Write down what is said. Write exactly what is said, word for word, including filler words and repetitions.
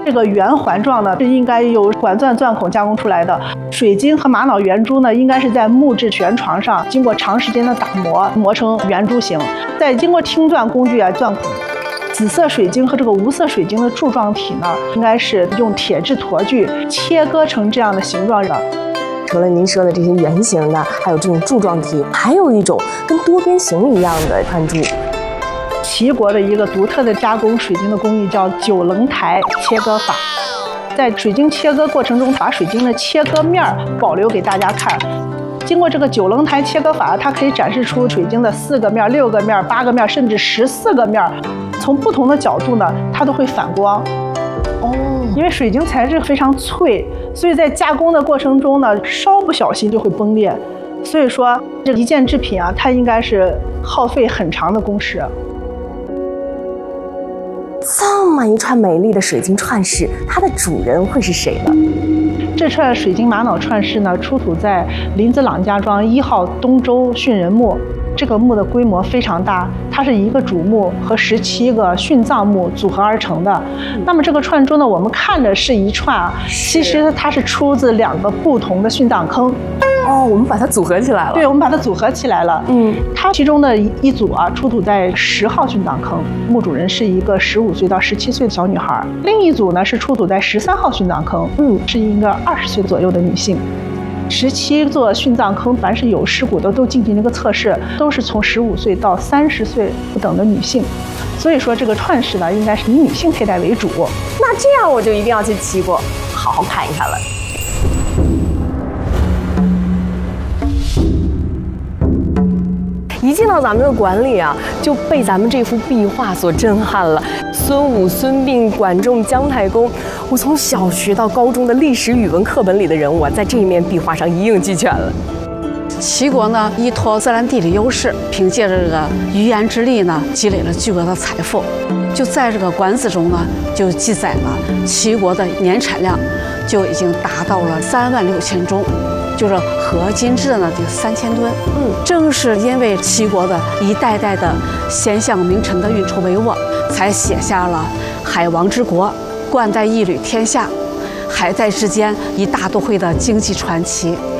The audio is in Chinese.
这个圆环状呢，是应该由管钻钻孔加工出来的。水晶和玛瑙圆珠呢，应该是在木质悬床上经过长时间的打磨，磨成圆珠形，再经过听钻工具啊钻孔。紫色水晶和这个无色水晶的柱状体呢，应该是用铁质坨具切割成这样的形状的。 除了您说的这些圆形的，还有这种柱状体，还有一种跟多边形一样的串珠。 齐国的一个独特的加工水晶的工艺叫九棱台切割法，在水晶切割过程中，把水晶的切割面保留给大家看。经过这个九棱台切割法，它可以展示出水晶的四个面、六个面、八个面，甚至十四个面。从不同的角度呢，它都会反光。哦，因为水晶材质非常脆，所以在加工的过程中呢，稍不小心就会崩裂。所以说，这一件制品啊，它应该是耗费很长的工时。 这么一串美丽的水晶串饰，它的主人会是谁呢？ 这串水晶玛瑙串饰呢，出土在林子朗家庄一号东周殉人墓。这个墓的规模非常大，它是一个主墓和十七个殉葬墓组合而成的。嗯、那么这个串珠呢，我们看着是一串啊，其实它是出自两个不同的殉葬坑。 哦，我们把它组合起来了。 对，我们把它组合起来了。嗯，它其中的一组啊，出土在十号殉葬坑，墓主人是一个十五岁到十七岁的小女孩；另一组呢是出土在十三号殉葬坑，嗯，是一个二十岁左右的女性。十七座殉葬坑，凡是有尸骨的都进行了一个测试，都是从十五岁到三十岁不等的女性。所以说，这个串饰呢，应该是以女性佩戴为主。 那这样我就一定要去齐国好好看一看了。一进到咱们这个馆里啊，就被咱们这幅壁画所震撼了。孙武、孙膑、管仲、姜太公，我从小学到高中的历史语文课本里的人物啊，在这一面壁画上一应俱全了。 齐国呢，依托自然地理优势，凭借着这个语言之力呢，积累了巨额的财富。就在这个馆子中呢，就记载了齐国的年产量就已经达到了三万六千钟。就是合金制的呢，就三千吨。嗯，正是因为齐国的一代代的贤相名臣的运筹帷幄，才写下了海王之国、冠带一履天下、海在之间一大都会的经济传奇。